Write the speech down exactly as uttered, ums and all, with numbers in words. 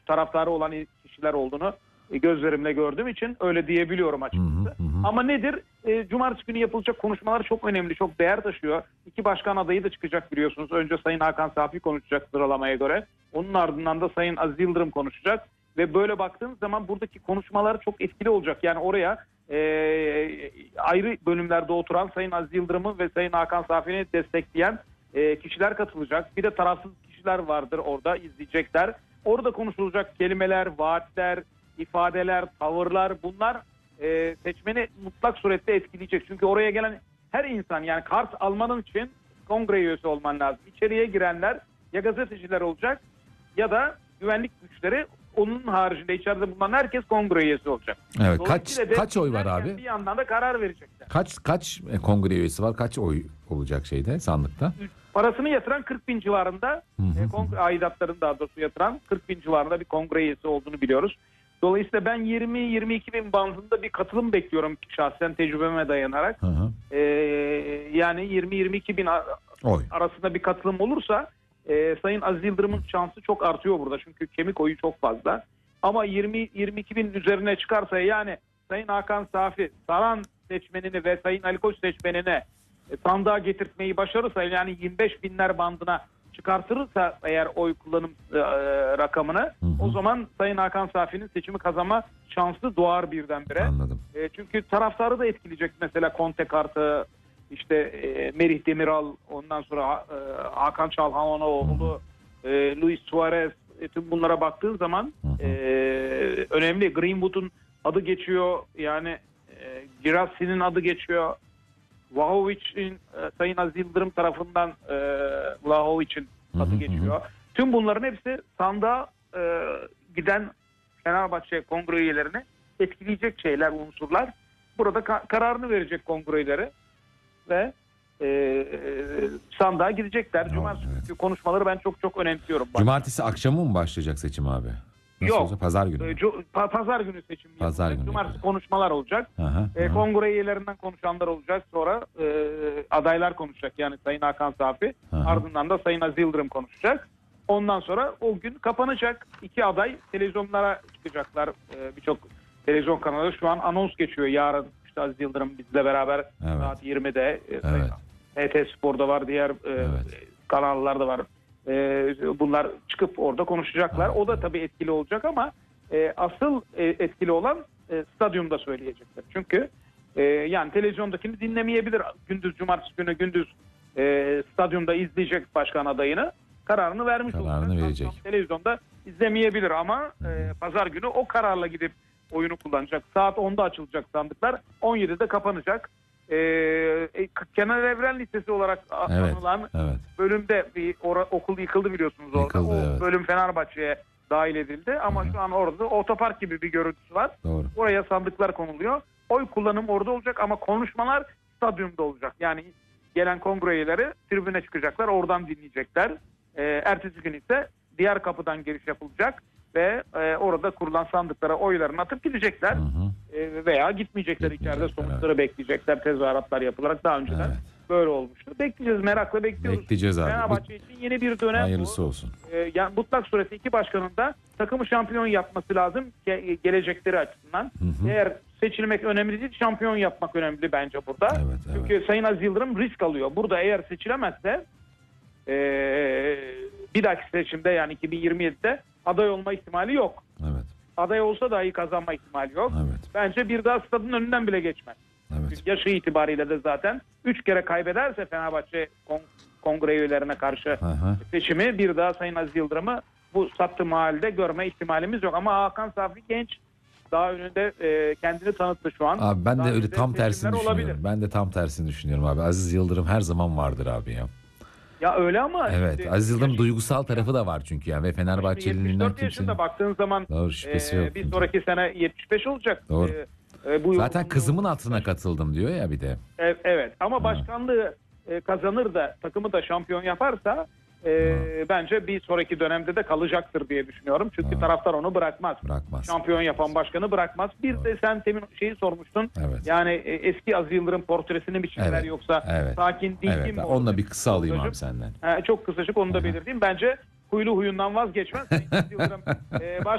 taraftarı olan kişiler olduğunu e, gözlerimle gördüğüm için öyle diyebiliyorum açıkçası. Hı hı hı. Ama nedir? E, Cumartesi günü yapılacak konuşmalar çok önemli, çok değer taşıyor. İki başkan adayı da çıkacak biliyorsunuz. Önce Sayın Hakan Safi konuşacak sıralamaya göre. Onun ardından da Sayın Aziz Yıldırım konuşacak. Ve böyle baktığınız zaman buradaki konuşmalar çok etkili olacak. Yani oraya e, ayrı bölümlerde oturan Sayın Aziz Yıldırım'ı ve Sayın Hakan Safi'ni destekleyen e, kişiler katılacak. Bir de tarafsız kişiler vardır orada, izleyecekler. Orada konuşulacak kelimeler, vaatler, ifadeler, tavırlar, bunlar e, seçmeni mutlak surette etkileyecek. Çünkü oraya gelen her insan, yani kart almanın için kongre üyesi olman lazım. İçeriye girenler ya gazeteciler olacak ya da güvenlik güçleri. Onun haricinde içeride bulunan herkes kongre üyesi olacak. Evet, kaç kaç oy var abi? Bir yandan da karar verecekler. Kaç kaç kongre üyesi var? Kaç oy olacak şeyde, sandıkta? Parasını yatıran kırk bin civarında, Hı hı, e, kongre, aidatlarını daha doğrusu yatıran kırk bin civarında bir kongre üyesi olduğunu biliyoruz. Dolayısıyla ben yirmi yirmi iki bin bandında bir katılım bekliyorum şahsen, tecrübeme dayanarak. Hı hı. E, yani yirmi yirmi iki bin Oy. arasında bir katılım olursa e, Sayın Aziz Yıldırım'ın şansı çok artıyor burada. Çünkü kemik oyu çok fazla. Ama yirmi yirmi iki bin üzerine çıkarsa, yani Sayın Hakan Safi saran seçmenini ve Sayın Ali Koç seçmenine e, sandığa getirtmeyi başarırsa, yani yirmi beş binler bandına çıkartırırsa eğer oy kullanım e, rakamını, hı hı. o zaman Sayın Hakan Safi'nin seçimi kazanma şansı doğar birdenbire. Anladım. E, çünkü taraftarı da etkileyecek, mesela Conte kartı, işte e, Merih Demiral, ondan sonra e, Hakan Çalhanoğlu, e, Luis Suarez, e, tüm bunlara baktığın zaman e, önemli. Greenwood'un adı geçiyor, yani e, Girassi'nin adı geçiyor. Vlahovic'in, e, Sayın Aziz Yıldırım tarafından e, Vlahovic'in adı Hı hı, geçiyor. Tüm bunların hepsi sandığa e, giden Fenerbahçe kongre üyelerini etkileyecek şeyler, unsurlar. Burada ka- kararını verecek kongre üyeleri ve e, sandığa gidecekler. Tamam, Cumartesi evet. konuşmaları ben çok çok önemsiyorum. Cumartesi akşamı mı başlayacak seçim abi? Nasıl Yok. olacak? Pazar günü mü? E, cu- pa- Pazar günü seçim Pazar yapılacak. günü Cumartesi yapılacak. konuşmalar olacak. Aha, E, aha. kongre üyelerinden konuşanlar olacak. Sonra e, adaylar konuşacak. Yani Sayın Hakan Safi. Aha. Ardından da Sayın Aziz Yıldırım konuşacak. Ondan sonra o gün kapanacak. İki aday televizyonlara çıkacaklar. E, Birçok televizyon kanalı şu an anons geçiyor. Yarın işte Aziz Yıldırım bizle beraber Evet. saat yirmide. E, Sayın Evet. H T Spor'da var. Diğer e, Evet. kanallarda var. E, bunlar çıkıp orada konuşacaklar. Evet. O da tabii etkili olacak ama e, asıl e, etkili olan e, stadyumda söyleyecekler. Çünkü e, yani televizyondakini dinlemeyebilir. Gündüz, cumartesi günü gündüz e, stadyumda izleyecek başkan adayını. Kararını vermiş Kararını olacak. verecek. Televizyonda izlemeyebilir ama e, pazar günü o kararla gidip oyunu kullanacak. Saat onda açılacak sandıklar. on yedide kapanacak. E, e, Kenan Evren Lisesi olarak a- Evet. anılan Evet. bölümde bir ora- okul yıkıldı biliyorsunuz orada. Yıkıldı, o evet. bölüm Fenerbahçe'ye dahil edildi ama Hı hı. şu an orada otopark gibi bir görüntüsü var. Doğru. Oraya sandıklar konuluyor. Oy kullanım orada olacak ama konuşmalar stadyumda olacak. Yani gelen kongre üyeleri tribüne çıkacaklar, oradan dinleyecekler. Ee, ertesi gün ise diğer kapıdan giriş yapılacak ve e, orada kurulan sandıklara oylarını atıp gidecekler. Hı hı. E, veya gitmeyecekler, içeride Gitmeyecekler, sonuçları bekleyecekler. Tezahüratlar yapılarak daha önceden Evet. böyle olmuştu. Bekleyeceğiz, merakla bekliyoruz. Bekleyeceğiz abi. Fenerbahçe için yeni bir dönem Hayırlısı bu. olsun. Ee, yani mutlak surette iki başkanın da takımı şampiyon yapması lazım ge- gelecekleri açısından. Hı hı. Eğer seçilmek önemli değil, şampiyon yapmak önemli bence burada. Evet, evet. Çünkü Sayın Aziz Yıldırım risk alıyor. Burada eğer seçilemezse ee, bir dahaki seçimde, yani iki bin yirmi yedide aday olma ihtimali yok. Evet. Aday olsa dahi kazanma ihtimali yok. Evet. Bence bir daha stadın önünden bile geçmez. Evet. Yaşı itibariyle de zaten üç kere kaybederse Fenerbahçe kon- kongre üyelerine karşı Aha. seçimi, bir daha Sayın Aziz Yıldırım'ı bu sattı mahallede görme ihtimalimiz yok. Ama Hakan Safi genç, daha önünde e, kendini tanıttı şu an. Abi ben de Daha öyle önünde tam tersini seçimler düşünüyorum. olabilir. Ben de tam tersini düşünüyorum abi. Aziz Yıldırım her zaman vardır abi ya. Ya öyle ama Evet. işte Aziz Yıldırım yaşı- duygusal tarafı da var çünkü yani ve Fenerbahçeliliğinden yetmiş dört kimsenin. yaşında baktığın zaman Doğru, şüphesi e, yok. bir sonraki sene yetmiş beş olacak. Doğru. E, e, bu Zaten bu- kızımın hatırına katıldım diyor ya bir de. E, Evet ama Ha. başkanlığı e, kazanır da takımı da şampiyon yaparsa e, bence bir sonraki dönemde de kalacaktır diye düşünüyorum. Çünkü Ha. taraftar onu bırakmaz. Bırakmaz. Şampiyon yapan başkanı bırakmaz. Bir de sen temin şeyi sormuştun. Evet. Yani e, eski Aziz Yıldırım portresini mi çizdiler Evet, yoksa evet. sakin dingin Evet. mi? Onunla olur? bir kısa alayım Hocam. abi senden. Ha, çok kısacık onu da Aha. belirteyim. Bence huylu huyundan vazgeçmez. Sayın Aziz Yıldırım e, baş